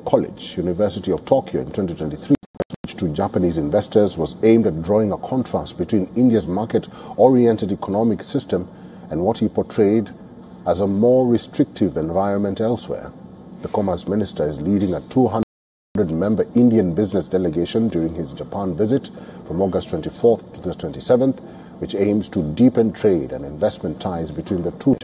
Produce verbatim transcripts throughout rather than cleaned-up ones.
College, University of Tokyo in twenty twenty-three, which to Japanese investors was aimed at drawing a contrast between India's market-oriented economic system and what he portrayed as a more restrictive environment elsewhere. The Commerce Minister is leading a two hundred member Indian business delegation during his Japan visit from August twenty-fourth to the twenty-seventh, which aims to deepen trade and investment ties between the two.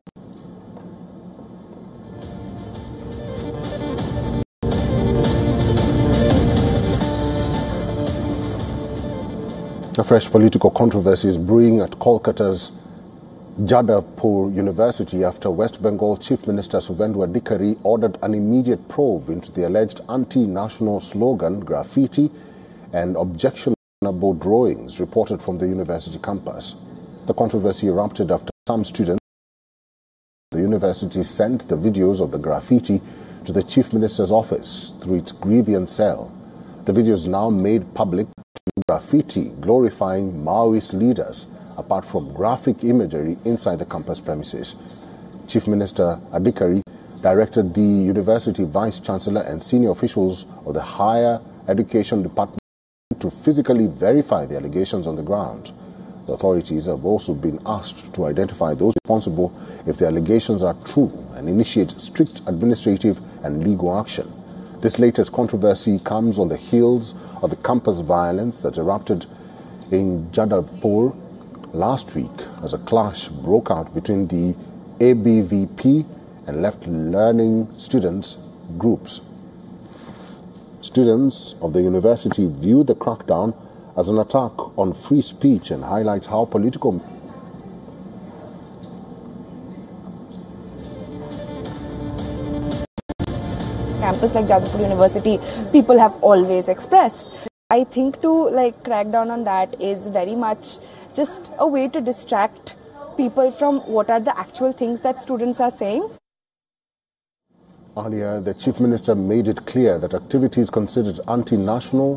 A fresh political controversy is brewing at Kolkata's Jadavpur University after West Bengal Chief Minister Suvendu Adhikari ordered an immediate probe into the alleged anti-national slogan, graffiti, and objectionable drawings reported from the university campus. The controversy erupted after some students at the university sent the videos of the graffiti to the Chief Minister's office through its grievance cell. The videos now made public graffiti glorifying Maoist leaders, apart from graphic imagery inside the campus premises. Chief Minister Adhikari directed the university vice-chancellor and senior officials of the Higher Education Department to physically verify the allegations on the ground. The authorities have also been asked to identify those responsible if the allegations are true and initiate strict administrative and legal action. This latest controversy comes on the heels of the campus violence that erupted in Jadavpur last week as a clash broke out between the A B V P and left learning students groups. Students of the university viewed the crackdown as an attack on free speech and highlights how political campus like Jadavpur University, people have always expressed. I think to like crack down on that is very much just a way to distract people from what are the actual things that students are saying. Earlier, the Chief Minister made it clear that activities considered anti-national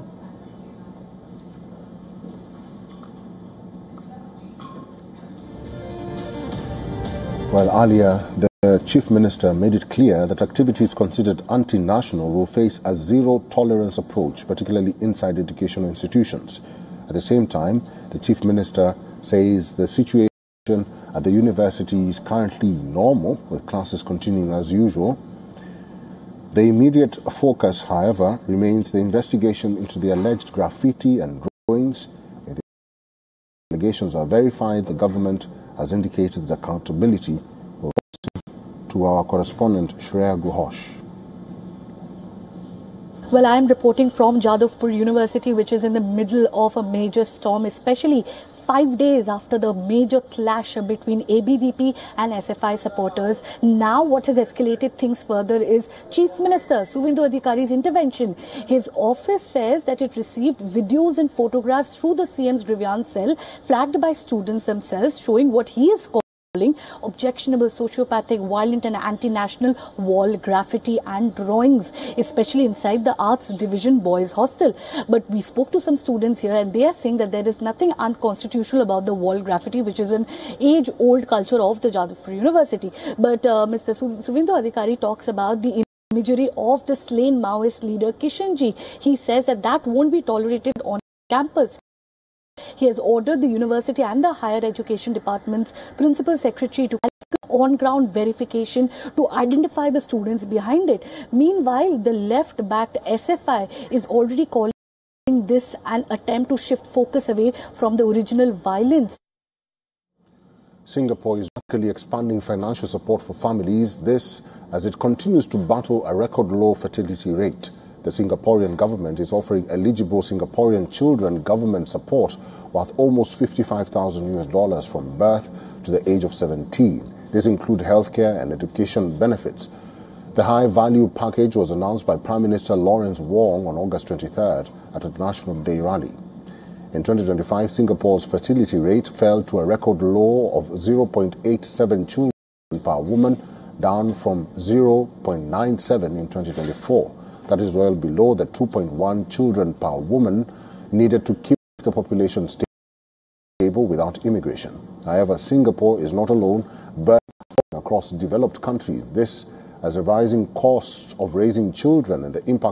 While earlier, the Chief Minister made it clear that activities considered anti-national will face a zero-tolerance approach, particularly inside educational institutions. At the same time, the Chief Minister says the situation at the university is currently normal, with classes continuing as usual. The immediate focus, however, remains the investigation into the alleged graffiti and drawings. If the allegations are verified, the government has indicated that accountability will be to our correspondent Shreya Ghosh. Well, I am reporting from Jadavpur University, which is in the middle of a major storm, especially five days after the major clash between A B V P and S F I supporters. Now what has escalated things further is Chief Minister Suvendu Adhikari's intervention. His office says that it received videos and photographs through the C M's grievance cell flagged by students themselves, showing what he is calling objectionable, sociopathic, violent and anti-national wall graffiti and drawings, especially inside the Arts Division Boys Hostel. But we spoke to some students here and they are saying that there is nothing unconstitutional about the wall graffiti, which is an age-old culture of the Jadavpur University. But uh, Mister Su Suvendu Adhikari talks about the imagery of the slain Maoist leader Kishanji. He says that that won't be tolerated on campus. He has ordered the university and the higher education department's principal secretary to on-ground verification to identify the students behind it. Meanwhile, the left-backed S F I is already calling this an attempt to shift focus away from the original violence. Singapore is radically expanding financial support for families, this as it continues to battle a record low fertility rate. The Singaporean government is offering eligible Singaporean children government support worth almost fifty-five thousand U S dollars from birth to the age of seventeen. These include healthcare and education benefits. The high-value package was announced by Prime Minister Lawrence Wong on August twenty-third at a National Day rally. In twenty twenty-five, Singapore's fertility rate fell to a record low of zero point eight seven children per woman, down from zero point nine seven in twenty twenty-four. That is well below the two point one children per woman needed to keep the population stable without immigration. However, Singapore is not alone, but across developed countries. This as a rising cost of raising children and the impact